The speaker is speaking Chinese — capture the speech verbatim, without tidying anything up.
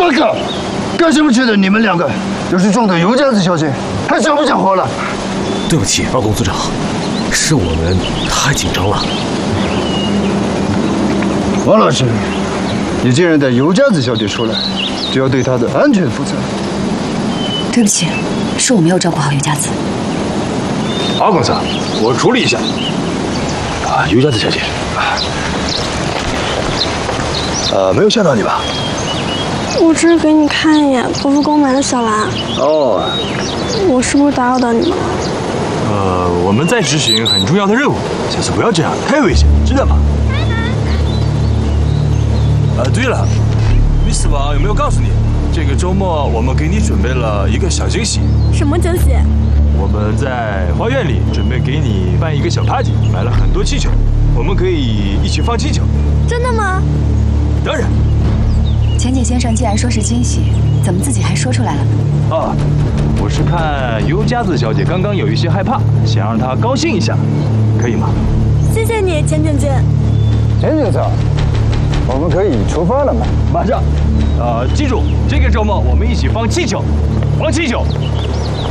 八哥，干什么去的？你们两个要是撞到尤家子小姐，还想不想活了？ 对不起，二公组长，是我们太紧张了。 王老师，你既然带尤家子小姐出来，就要对她的安全负责。 对不起，是我没有照顾好尤家子。 二公子，我处理一下。啊，尤家子小姐，呃，没有吓到你吧？ 我只是给你看一眼国服宫买的小蓝。 哦， 我是不是打扰到你们了？ 呃，我们在执行很重要的任务，下次不要这样，太危险，知道吗？啊，对了 ，Miss 王有没有告诉你，这个周末我们给你准备了一个小惊喜？ 什么惊喜？ 我们在花园里准备给你办一个小 party， 买了很多气球，我们可以一起放气球。 真的吗？ 当然。 钱景先生既然说是惊喜，怎么自己还说出来了呢？ 啊，我是看尤家子小姐刚刚有一些害怕，想让她高兴一下，可以吗？ 谢谢你，钱景君。 钱警长，我们可以出发了吗？ 马上。呃，记住，这个周末我们一起放气球，放气球。